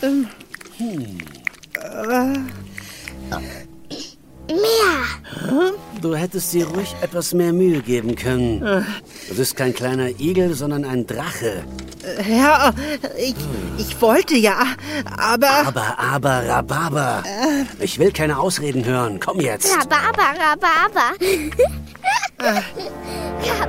Mehr. Du hättest dir ruhig etwas mehr Mühe geben können. Du bist kein kleiner Igel, sondern ein Drache. Ja, ich wollte ja, aber... Aber, Rhabarber. Ich will keine Ausreden hören. Komm jetzt. Rhabarber.